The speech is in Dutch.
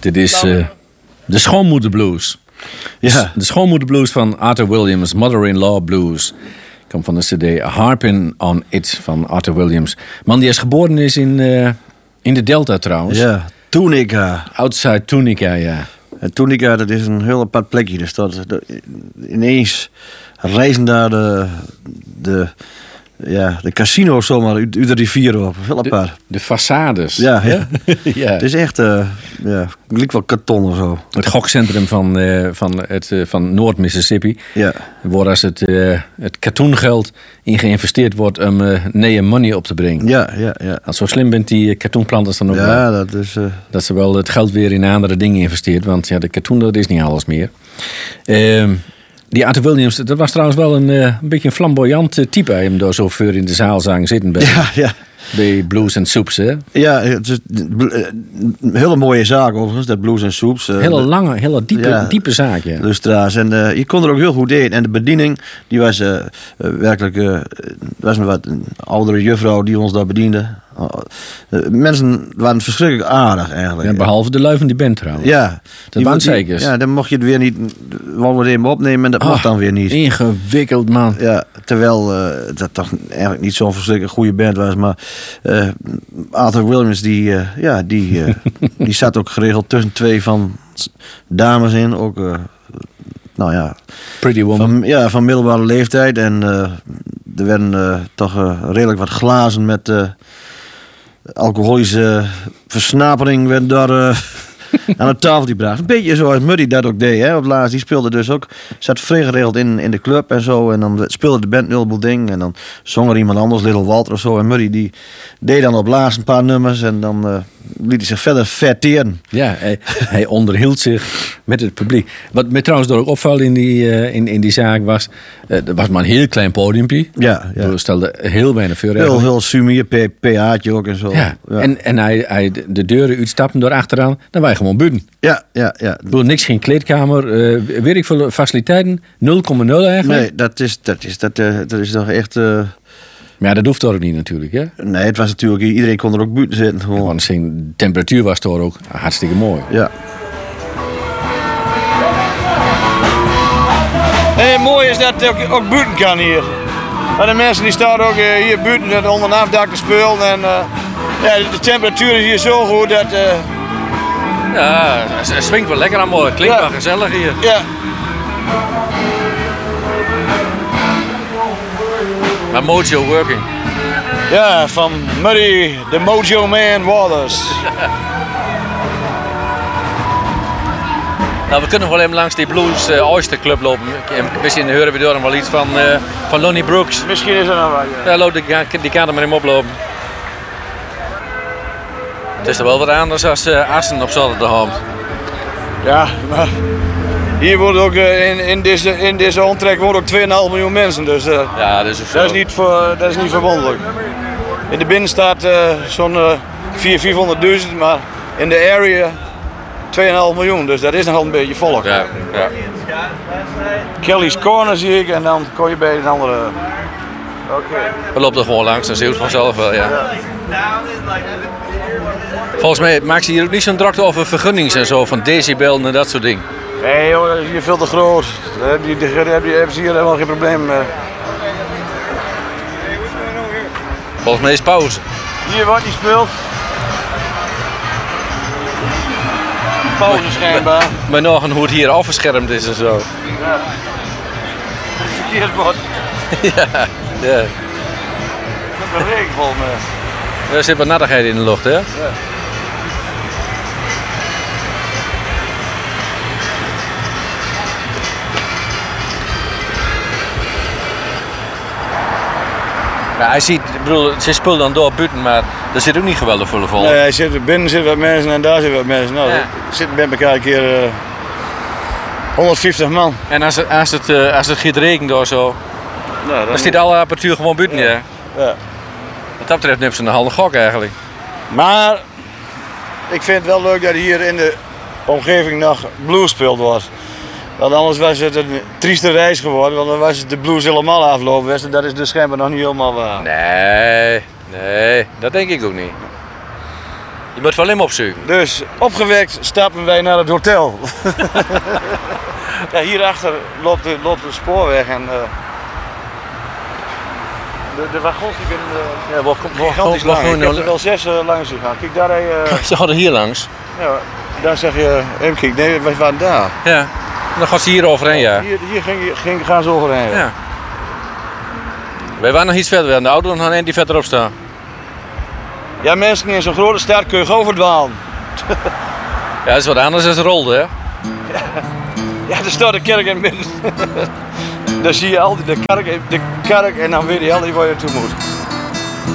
Dit is de Schoonmoederblues. Ja. De Schoonmoederblues van Arthur Williams, Mother-in-Law Blues. Komt van de cd Harping on It van Arthur Williams. Man die is geboren is in de Delta trouwens. Ja, Tunica. Outside Tunica, ja. En Tunica, dat is een heel apart plekje. Dus ineens reizen daar de casino's zomaar uit de rivier op. Heel apart. De façades. Ja, ja. Ja. Het is echt, het lijkt wel karton of zo. Het gokcentrum van Noord-Mississippi. Ja. Waar als het katoengeld in geïnvesteerd wordt om nieuwe money op te brengen. Ja. Als zo slim bent die katoenplanters dan ook wel. Ja, dat is... Dat ze wel het geld weer in andere dingen investeert. Want ja, de katoen, dat is niet alles meer. Die Arthur Williams, dat was trouwens wel een beetje een flamboyant type. Hij hem daar zo voor in de zaal zagen zitten bij Blues and Soups, hè? Ja, het is een hele mooie zaak overigens, dat Blues and Soups. Hele lange, hele diepe zaak, ja. Lustra's. En je kon er ook heel goed in. En de bediening, die was werkelijk... was een oudere juffrouw die ons daar bediende. Mensen waren verschrikkelijk aardig eigenlijk. Ja, behalve de lui van die band trouwens. Ja. Dat waren zeker. Ja, dan mocht je het weer niet... Wou we even opnemen en dat mocht dan weer niet. Ingewikkeld, man. Ja, terwijl dat toch eigenlijk niet zo'n verschrikkelijk goede band was. Maar Arthur Williams, die zat ook geregeld tussen twee van dames in. Ook, Pretty Woman. Van middelbare leeftijd. En er werden toch redelijk wat glazen met alcoholische versnapering werden daar... aan de tafel die bracht. Een beetje zoals Muddy dat ook deed. Hè? Op laatst, die speelde dus ook. Zat vrij geregeld in de club en zo. En dan speelde de band Nulbel Ding. En dan zong er iemand anders, Little Walter of zo. En Muddy die deed dan op laatst een paar nummers. En dan liet hij zich verder verteren. Ja, hij onderhield zich met het publiek. Wat mij trouwens door ook opvalt in die zaak was... er was maar een heel klein podiumpje. Ja. Er stelde heel weinig voor. Heel sumier, PA'tje ook en zo. Ja. En hij de deuren uitstappen door achteraan. Dan waren gewoon buiten. Ja. Niks, geen kleedkamer. Weet ik veel faciliteiten. 0,0 eigenlijk. Nee, dat is toch echt... Maar ja, dat hoeft toch ook niet natuurlijk, hè? Nee, het was natuurlijk... Iedereen kon er ook buiten zitten. Gewoon. Want de temperatuur was toch ook hartstikke mooi. Ja. En mooi is dat het ook buiten kan hier. En de mensen die staan ook hier buiten onder een afdak te spelen. En de temperatuur is hier zo goed dat... Ja, het swingt wel lekker allemaal. Het klinkt wel gezellig hier. Ja. Maar Mojo working. Ja, van Muddy, the Mojo Man Wallace. Nou, we kunnen nog wel even langs die Blues Oyster Club lopen. Misschien horen we door hem wel iets van Lonnie Brooks. Misschien is er nog wat, ja. Ja, loop die kan er maar hem oplopen. Het is er wel wat anders als Assen op zaterdagavond. Ja, maar hier wordt ook in deze omtrek wonen ook 2,5 miljoen mensen. Dus ja, dat is niet verwonderlijk. In de binnenstad zo'n 400.000, maar in de area 2,5 miljoen. Dus dat is nogal een beetje volk. Ja. Kelly's Corner zie ik en dan kom je bij een andere... We lopen er gewoon langs, dan zie je het vanzelf wel, ja. Volgens mij maakt ze hier ook niet zo'n drukte over vergunnings en zo, van decibel en dat soort dingen. Nee joh, dat is hier veel te groot. Daar hebben ze hier helemaal geen probleem mee. Volgens mij is pauze. Hier wordt niet gespeeld. Pauze schijnbaar. Maar nog een hoe het hier afgeschermd is en zo. Ja. Verkeersbord. Ja. Dat is een regen volgens mij. Er zit wat nattigheid in de lucht, hè? Ja. Ja, hij ziet, ik bedoel, ze spullen dan door buiten, maar er zit ook niet geweldig veel vol. Nee, binnen zitten wat mensen en daar zitten wat mensen. Nou, er zitten bij elkaar een keer 150 man. En als het gaat regenen of zo, Nou, dan zit alle apparatuur gewoon buiten, ja. Ja. Wat dat betreft neemt ze een halve gok eigenlijk. Maar ik vind het wel leuk dat hier in de omgeving nog blues speelt wordt. Want anders was het een trieste reis geworden, want dan was het de blues helemaal afgelopen. En dat is dus schijnbaar nog niet helemaal waar. Nee, dat denk ik ook niet. Je moet wel hem opzoeken. Dus opgewekt stappen wij naar het hotel. Ja, hierachter loopt de spoorweg en de wagons die zijn gigantisch lang. Ik heb er wel 6 langs gegaan. Kijk, daar Ze hadden hier langs. ja, daar zeg je, kijk, nee, wij waren daar. Ja. Dan gaan ze hier overheen, ja. Hier gaan ze overheen. Ja. Ja. Wij waren nog iets verder. We hadden de auto nog een die verderop staan. Ja, mensen in zo'n grote stad kun je overdwalen. Ja, dat is wat anders dan rolde, hè? Ja, er staat de kerk in het midden. Dan zie je altijd de kerk en dan weet je altijd waar je naartoe moet.